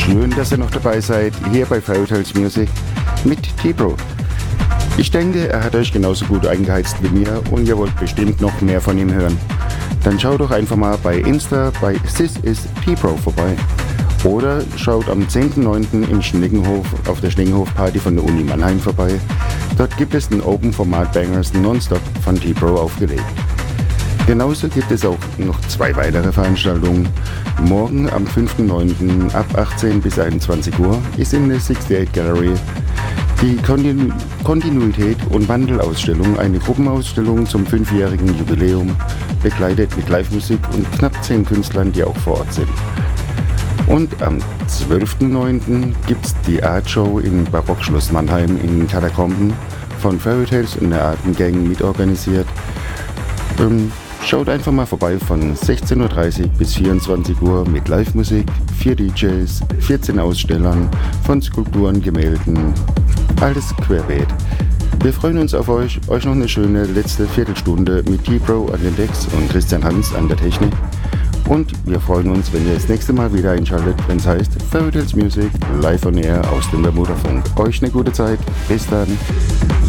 Schön, dass ihr noch dabei seid, hier bei Fairy Tales Music mit T-Pro. Ich denke, er hat euch genauso gut eingeheizt wie mir und ihr wollt bestimmt noch mehr von ihm hören. Dann schaut doch einfach mal bei Insta bei This is T-Pro vorbei. Oder schaut am 10.9. im Schlingenhof auf der Schlingenhof-Party von der Uni Mannheim vorbei. Dort gibt es den Open Format Bangers Nonstop von T-Pro aufgelegt. Genauso gibt es auch noch 2 weitere Veranstaltungen. Morgen am 5.9. ab 18 bis 21 Uhr ist in der 68 Gallery die Kontinuität und Wandelausstellung, eine Gruppenausstellung zum 5-jährigen Jubiläum, begleitet mit Live-Musik und knapp 10 Künstlern, die auch vor Ort sind. Und am 12.9. gibt es die Art Show im Barockschloss Mannheim in den Katakomben von Fairy Tales und der Artengang mitorganisiert. Schaut einfach mal vorbei von 16.30 Uhr bis 24 Uhr mit Live-Musik, 4 DJs, 14 Ausstellern von Skulpturen, Gemälden, alles querbeet. Wir freuen uns auf euch noch eine schöne letzte Viertelstunde mit T-Pro an den Decks und Christian Hans an der Technik. Und wir freuen uns, wenn ihr das nächste Mal wieder einschaltet, wenn es heißt Fairy Tales Music live on air aus dem Bermuda Funk. Euch eine gute Zeit, bis dann.